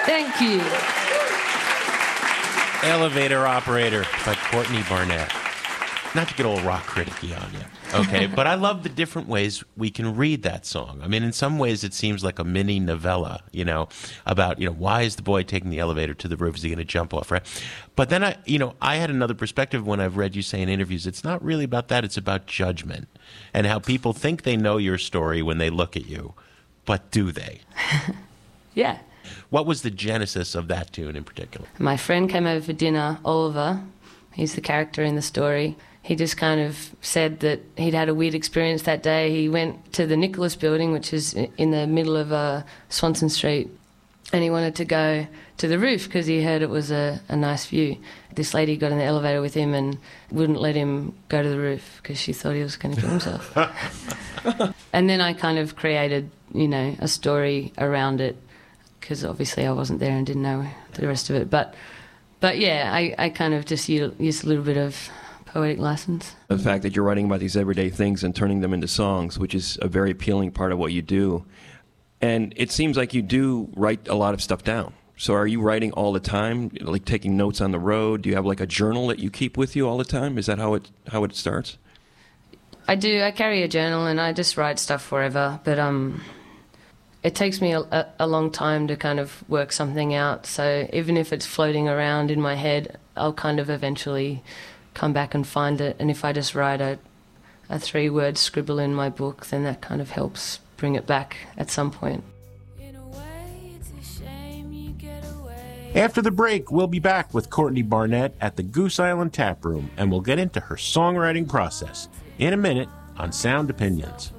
Thank you. Elevator Operator by Courtney Barnett. Not to get all rock criticky on you, okay? But I love the different ways we can read that song. I mean, in some ways it seems like a mini novella, about, why is the boy taking the elevator to the roof? Is he going to jump off, right? But then I had another perspective when I've read you say in interviews, it's not really about that. It's about judgment and how people think they know your story when they look at you. But do they? Yeah. What was the genesis of that tune in particular? My friend came over for dinner, Oliver. He's the character in the story. He just kind of said that he'd had a weird experience that day. He went to the Nicholas Building, which is in the middle of Swanson Street, and he wanted to go to the roof because he heard it was a nice view. This lady got in the elevator with him and wouldn't let him go to the roof because she thought he was going to kill himself. And then I kind of created, a story around it because obviously I wasn't there and didn't know the rest of it. But yeah, I kind of just used a little bit of poetic license. The fact that you're writing about these everyday things and turning them into songs, which is a very appealing part of what you do. And it seems like you do write a lot of stuff down. So are you writing all the time, like taking notes on the road? Do you have like a journal that you keep with you all the time? Is that how it starts? I do. I carry a journal and I just write stuff forever. But it takes me a long time to kind of work something out. So even if it's floating around in my head, I'll kind of eventually come back and find it. And if I just write a 3-word scribble in my book, then that kind of helps bring it back at some point. After the break, we'll be back with Courtney Barnett at the Goose Island Tap Room, and we'll get into her songwriting process in a minute on Sound Opinions.